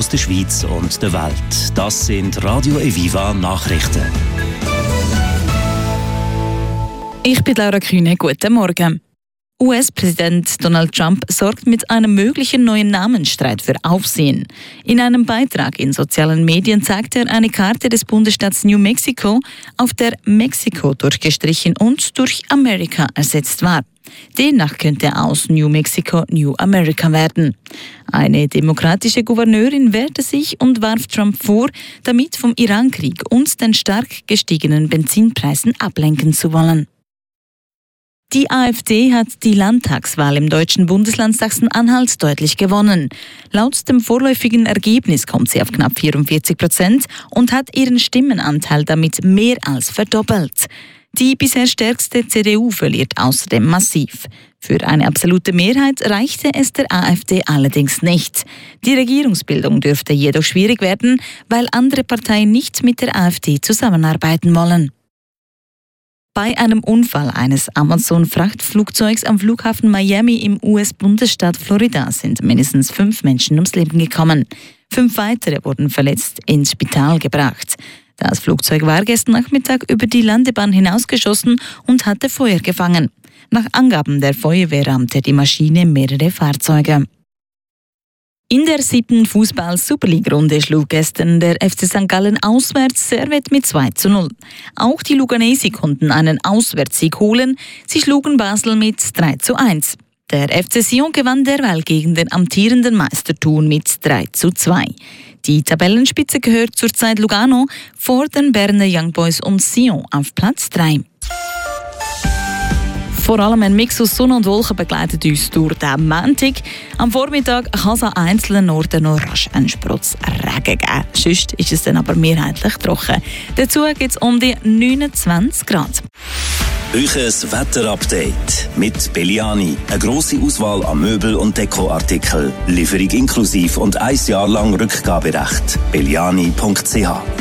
aus der Schweiz und der Welt. Das sind Radio Eviva Nachrichten. Ich bin Laura Kühne. Guten Morgen. US-Präsident Donald Trump sorgt mit einem möglichen neuen Namensstreit für Aufsehen. In einem Beitrag in sozialen Medien zeigt er eine Karte des Bundesstaats New Mexico, auf der Mexiko durchgestrichen und durch America ersetzt war. Demnach könnte aus New Mexico New America werden. Eine demokratische Gouverneurin wehrte sich und warf Trump vor, damit vom Irankrieg und den stark gestiegenen Benzinpreisen ablenken zu wollen. Die AfD hat die Landtagswahl im deutschen Bundesland Sachsen-Anhalt deutlich gewonnen. Laut dem vorläufigen Ergebnis kommt sie auf knapp 44% und hat ihren Stimmenanteil damit mehr als verdoppelt. Die bisher stärkste CDU verliert außerdem massiv. Für eine absolute Mehrheit reichte es der AfD allerdings nicht. Die Regierungsbildung dürfte jedoch schwierig werden, weil andere Parteien nicht mit der AfD zusammenarbeiten wollen. Bei einem Unfall eines Amazon-Frachtflugzeugs am Flughafen Miami im US-Bundesstaat Florida sind mindestens 5 Menschen ums Leben gekommen. 5 weitere wurden verletzt ins Spital gebracht. Das Flugzeug war gestern Nachmittag über die Landebahn hinausgeschossen und hatte Feuer gefangen. Nach Angaben der Feuerwehr rammte die Maschine mehrere Fahrzeuge. In der 7. Fußball-Superliga-Runde schlug gestern der FC St. Gallen auswärts Servette mit 2:0. Auch die Luganesi konnten einen Auswärtssieg holen. Sie schlugen Basel mit 3:1. Der FC Sion gewann derweil gegen den amtierenden Meister Thun mit 3:2. Die Tabellenspitze gehört zurzeit Lugano, vor den Berner Young Boys und Sion auf Platz 3. Vor allem ein Mix aus Sonne und Wolken begleitet uns durch den Montag. Am Vormittag kann es an einzelnen Orten noch rasch einen Sprotz Regen geben. Sonst ist es dann aber mehrheitlich trocken. Dazu gibt es um die 29 Grad. Euches Wetterupdate mit Belliani. Eine grosse Auswahl an Möbel- und Dekoartikeln. Lieferung inklusiv und 1 Jahr lang Rückgaberecht. belliani.ch